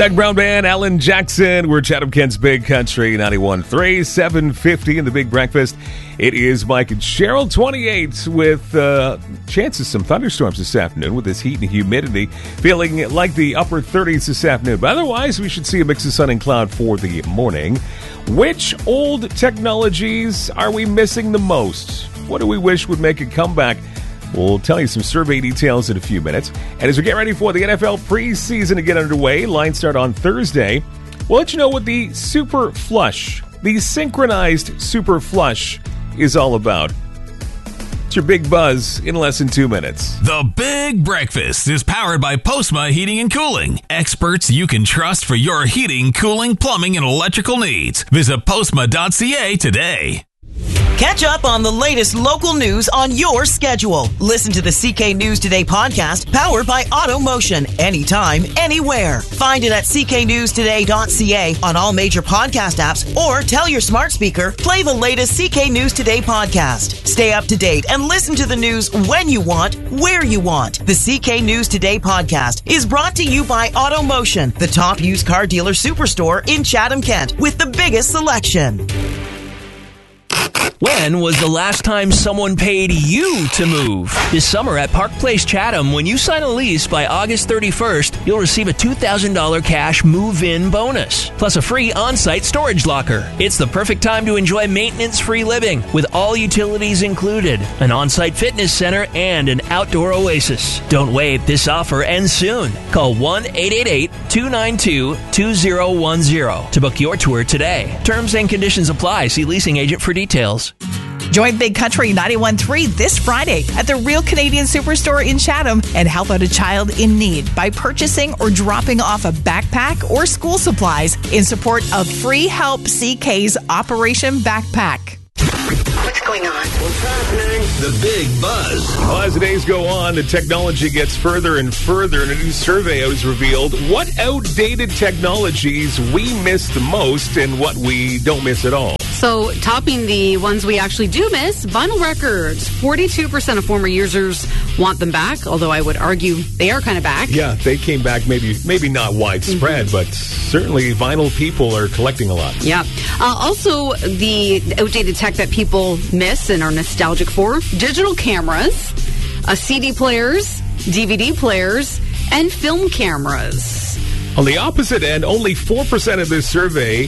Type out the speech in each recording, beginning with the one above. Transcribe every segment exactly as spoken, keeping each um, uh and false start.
Doug Brown Band, Alan Jackson. We're Chatham-Kent's Big Country, ninety-one point three, seven fifty in the Big Breakfast. It is Mike and Cheryl, twenty-eight, with uh, chances some thunderstorms this afternoon with this heat and humidity. Feeling like the upper thirties this afternoon. But otherwise, we should see a mix of sun and cloud for the morning. Which old technologies are we missing the most? What do we wish would make a comeback? We'll tell you some survey details in a few minutes. And as we get ready for the N F L preseason to get underway, lines start on Thursday, we'll let you know what the Super Flush, the synchronized Super Flush, is all about. It's your Big Buzz in less than two minutes. The Big Breakfast is powered by Postma Heating and Cooling. Experts you can trust for your heating, cooling, plumbing, and electrical needs. Visit postma dot c a today. Catch up on the latest local news on your schedule. Listen to the C K News Today podcast, powered by AutoMotion, anytime, anywhere. Find it at c k news today dot c a on all major podcast apps, or tell your smart speaker, play the latest C K News Today podcast. Stay up to date and listen to the news when you want, where you want. The C K News Today podcast is brought to you by AutoMotion, the top used car dealer superstore in Chatham-Kent with the biggest selection. When was the last time someone paid you to move? This summer at Park Place Chatham, when you sign a lease by August thirty-first, you'll receive a two thousand dollars cash move-in bonus, plus a free on-site storage locker. It's the perfect time to enjoy maintenance-free living, with all utilities included, an on-site fitness center, and an outdoor oasis. Don't wait, this offer ends soon. Call one eight eight eight, two nine two, two zero one zero to book your tour today. Terms and conditions apply. See leasing agent for details. Join Big Country ninety-one point three this Friday at the Real Canadian Superstore in Chatham and help out a child in need by purchasing or dropping off a backpack or school supplies in support of Free Help C K's Operation Backpack. What's going on? What's happening? The Big Buzz. Well, as the days go on, the technology gets further and further, and a new survey has revealed what outdated technologies we miss the most and what we don't miss at all. So, topping the ones we actually do miss, vinyl records. forty-two percent of former users want them back, although I would argue they are kind of back. Yeah, they came back, maybe maybe not widespread, mm-hmm. but certainly vinyl people are collecting a lot. Yeah. Uh, also, the outdated tech that people miss and are nostalgic for, digital cameras, uh, C D players, D V D players, and film cameras. On the opposite end, only four percent of this survey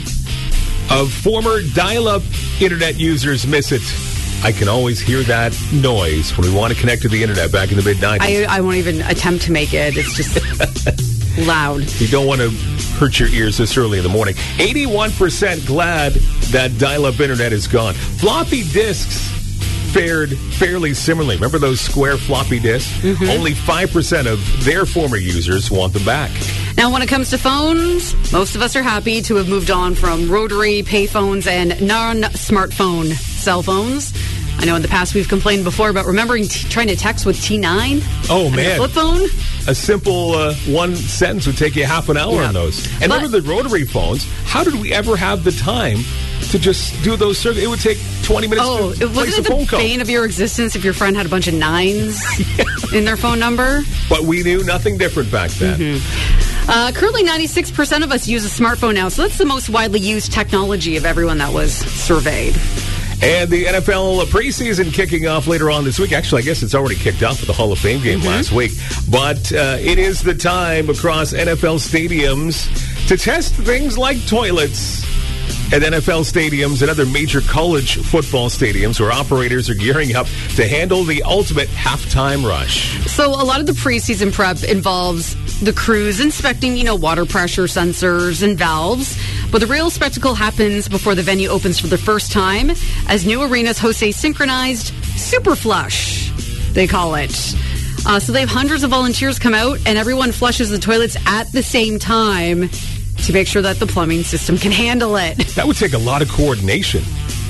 of former dial-up internet users miss it. I can always hear that noise when we want to connect to the internet back in the mid nineties. I, I won't even attempt to make it. It's just loud. You don't want to hurt your ears this early in the morning. eighty-one percent glad that dial-up internet is gone. Floppy disks fared fairly similarly. Remember those square floppy disks? Mm-hmm. Only five percent of their former users want them back. Now, when it comes to phones, most of us are happy to have moved on from rotary payphones and non-smartphone cell phones. I know in the past we've complained before about remembering t- trying to text with T nine. Oh, man. Flip phone. A simple uh, one sentence would take you half an hour yeah. on those. And but, remember the rotary phones? How did we ever have the time to just do those surveys? It would take twenty minutes oh, to it place wasn't a phone the call. bane of your existence if your friend had a bunch of nines yeah. in their phone number? But we knew nothing different back then. Mm-hmm. Uh, currently, ninety-six percent of us use a smartphone now, so that's the most widely used technology of everyone that was surveyed. And the N F L preseason kicking off later on this week. Actually, I guess it's already kicked off with the Hall of Fame game mm-hmm. last week. But uh, it is the time across N F L stadiums to test things like toilets at N F L stadiums and other major college football stadiums, where operators are gearing up to handle the ultimate halftime rush. So a lot of the preseason prep involves the crews inspecting, you know, water pressure sensors and valves. But the real spectacle happens before the venue opens for the first time, as new arenas host a synchronized super flush, they call it. Uh, so they have hundreds of volunteers come out, and everyone flushes the toilets at the same time to make sure that the plumbing system can handle it. That would take a lot of coordination.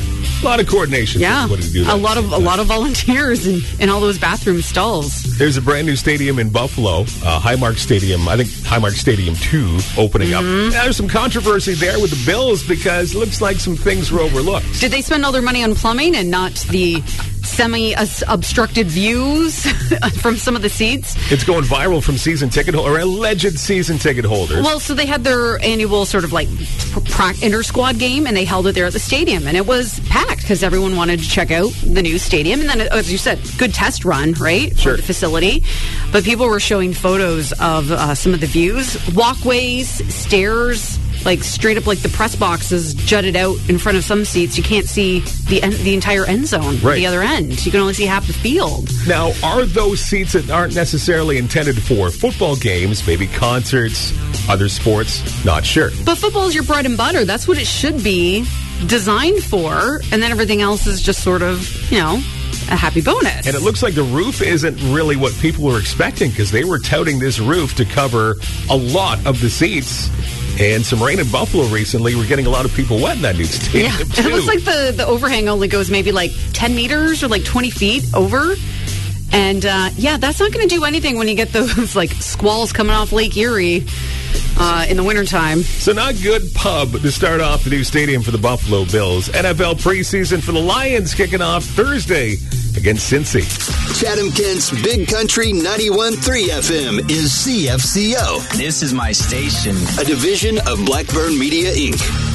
A lot of coordination. Yeah, to do that. a lot of a lot of volunteers in, in all those bathroom stalls. There's a brand new stadium in Buffalo, uh, Highmark Stadium. I think Highmark Stadium two opening mm-hmm. up. Now, there's some controversy there with the Bills because it looks like some things were overlooked. Did they spend all their money on plumbing and not the semi-obstructed views from some of the seats. It's going viral from season ticket or alleged season ticket holders. Well, so they had their annual sort of like pra- inter-squad game, and they held it there at the stadium, and it was packed because everyone wanted to check out the new stadium. And then, as you said, good test run, right? Sure. For the facility. But people were showing photos of uh, some of the views, walkways, stairs, like straight up like the press boxes jutted out in front of some seats. You can't see the en- the entire end zone right. at the other end. You can only see half the field. Now, are those seats that aren't necessarily intended for football games, maybe concerts, other sports? Not sure. But football is your bread and butter. That's what it should be designed for. And then everything else is just sort of, you know, a happy bonus. And it looks like the roof isn't really what people were expecting, because they were touting this roof to cover a lot of the seats. And some rain in Buffalo recently. We're getting a lot of people wet in that new stadium, yeah. too. It looks like the, the overhang only goes maybe like ten meters or like twenty feet over. And, uh, yeah, that's not going to do anything when you get those, like, squalls coming off Lake Erie uh, in the wintertime. So not good pub to start off the new stadium for the Buffalo Bills. N F L preseason for the Lions kicking off Thursday against Cincy. Chatham-Kent's Big Country ninety-one point three F M is C F C O. This is my station. A division of Blackburn Media, Incorporated.